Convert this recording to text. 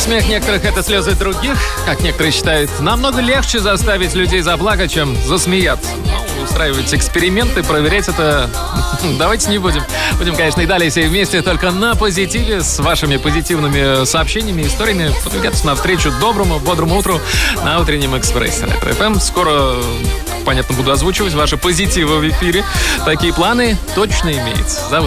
Смех некоторых — это слезы других, как некоторые считают. Намного легче заставить людей заплакать, чем засмеяться. Устраивать эксперименты, проверять это давайте не будем. Будем, конечно, и далее все вместе, только на позитиве, с вашими позитивными сообщениями, историями подвигаться навстречу доброму, бодрому утру на утреннем экспрессе Ретро-ФМ. Скоро, понятно, буду озвучивать ваши позитивы в эфире. Такие планы точно имеются.